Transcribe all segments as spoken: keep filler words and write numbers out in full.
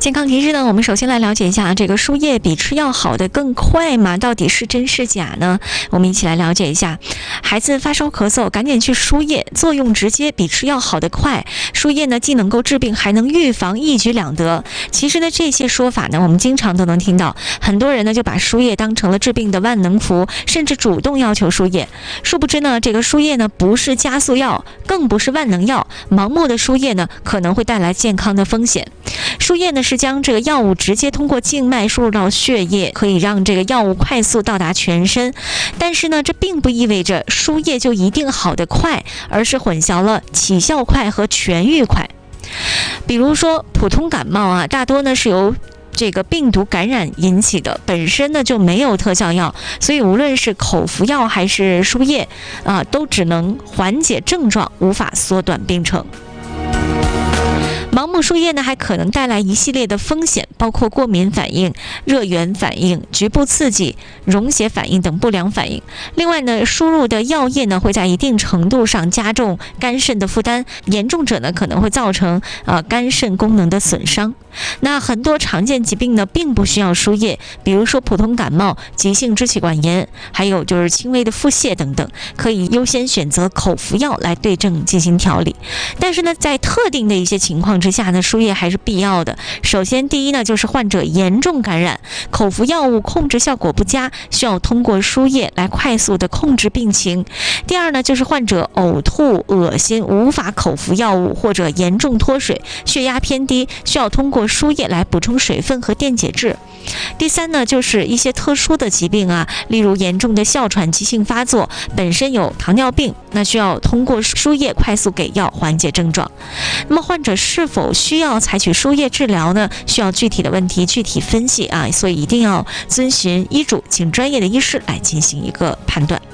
健康提示呢，我们首先来了解一下这个输液比吃药好的更快吗？到底是真是假呢？我们一起来了解一下。孩子发烧咳嗽，赶紧去输液，作用直接比吃药好得快。输液呢，既能够治病，还能预防，一举两得。其实呢，这些说法呢，我们经常都能听到。很多人呢就把输液当成了治病的万能符，甚至主动要求输液。殊不知呢，这个输液呢不是加速药，更不是万能药。盲目的输液呢，可能会带来健康的风险。输液呢是将这个药物直接通过静脉输入到血液，可以让这个药物快速到达全身。但是呢，这并不意味着输液就一定好得快，而是混淆了起效快和痊愈快。比如说普通感冒啊，大多呢是由这个病毒感染引起的，本身呢就没有特效药，所以无论是口服药还是输液啊，都只能缓解症状，无法缩短病程。盲目输液呢，还可能带来一系列的风险，包括过敏反应、热源反应、局部刺激、溶血反应等不良反应。另外呢，输入的药液呢，会在一定程度上加重肝肾的负担，严重者呢可能会造成呃肝肾功能的损伤。那很多常见疾病呢，并不需要输液，比如说普通感冒、急性支气管炎，还有就是轻微的腹泻等等，可以优先选择口服药来对症进行调理。但是呢，在特定的一些情况之下呢，输液还是必要的。首先，第一呢，就是患者严重感染，口服药物控制效果不佳，需要通过输液来快速的控制病情。第二呢，就是患者呕吐、恶心，无法口服药物或者严重脱水，血压偏低，需要通过输液来补充水分和电解质。第三呢，就是一些特殊的疾病啊，例如严重的哮喘急性发作，本身有糖尿病，那需要通过输液快速给药缓解症状。那么患者是否需要采取输液治疗呢？需要具体的问题具体分析啊，所以一定要遵循医嘱，请专业的医师来进行一个判断。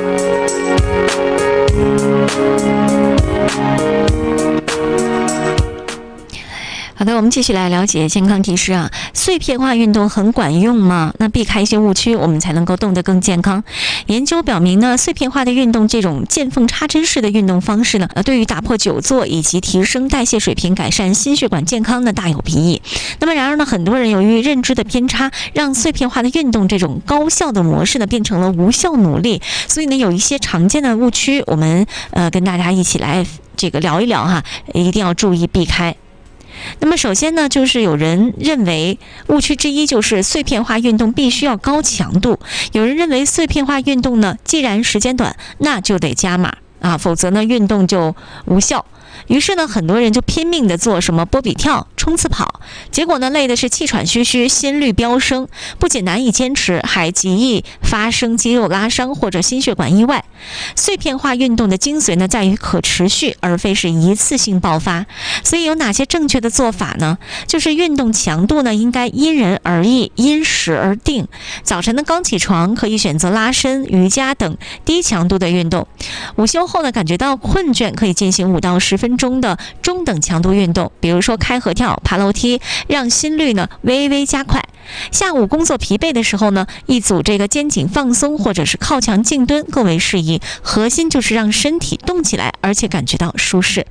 好的，我们继续来了解健康提示啊。碎片化运动很管用吗？那避开一些误区，我们才能够动得更健康。研究表明呢，碎片化的运动这种见缝插针式的运动方式呢，呃，对于打破久坐以及提升代谢水平、改善心血管健康呢，大有裨益。那么然而呢，很多人由于认知的偏差，让碎片化的运动这种高效的模式呢，变成了无效努力。所以呢，有一些常见的误区，我们呃跟大家一起来这个聊一聊哈，一定要注意避开。那么首先呢，就是有人认为误区之一就是碎片化运动必须要高强度，有人认为碎片化运动呢，既然时间短，那就得加码啊，否则呢运动就无效。于是呢，很多人就拼命的做什么波比跳、冲刺跑，结果呢累的是气喘吁吁，心率飙升，不仅难以坚持，还极易发生肌肉拉伤或者心血管意外。碎片化运动的精髓呢，在于可持续，而非是一次性爆发。所以有哪些正确的做法呢？就是运动强度呢，应该因人而异，因时而定。早晨呢刚起床，可以选择拉伸、瑜伽等低强度的运动。午休后呢，感觉到困倦，可以进行五到十分钟的中等强度运动，比如说开合跳、爬楼梯，让心率呢微微加快。下午工作疲惫的时候呢，一组这个肩颈放松或者是靠墙静蹲更为适宜，核心就是让身体动起来，而且感觉到舒适。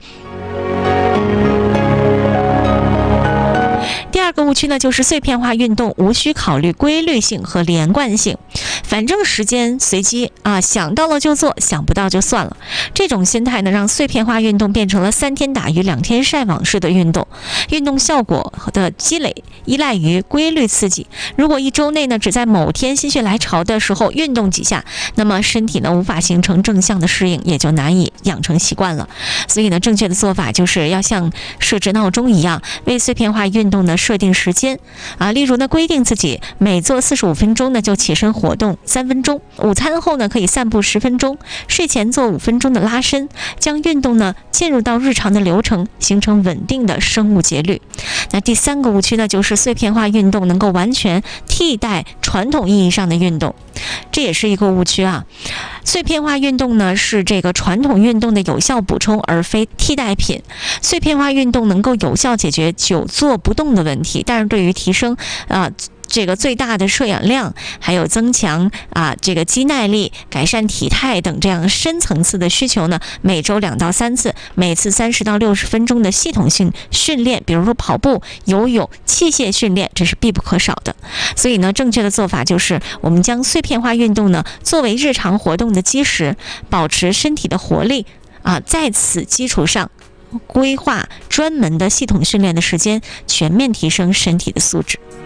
第二个误区呢，就是碎片化运动无需考虑规律性和连贯性，反正时间随机啊，想到了就做，想不到就算了。这种心态呢，让碎片化运动变成了三天打鱼两天晒网式的运动。运动效果的积累依赖于规律刺激。如果一周内呢，只在某天心血来潮的时候运动几下，那么身体呢无法形成正向的适应，也就难以养成习惯了。所以呢，正确的做法就是要像设置闹钟一样，为碎片化运动呢设定时间啊，例如呢规定自己每做四十五分钟呢就起身活动三分钟，午餐后呢可以散步十分钟，睡前做五分钟的拉伸，将运动呢进入到日常的流程，形成稳定的生物节律。那第三个误区呢，就是碎片化运动能够完全替代传统意义上的运动，这也是一个误区啊。碎片化运动呢是这个传统运动的有效补充，而非替代品。碎片化运动能够有效解决久坐不动的问题，但是对于提升啊、呃这个最大的摄氧量，还有增强啊这个肌耐力、改善体态等这样深层次的需求呢，每周两到三次，每次三十到六十分钟的系统性训练，比如说跑步、游泳、器械训练，这是必不可少的。所以呢，正确的做法就是我们将碎片化运动呢作为日常活动的基石，保持身体的活力啊，在此基础上规划专门的系统训练的时间，全面提升身体的素质。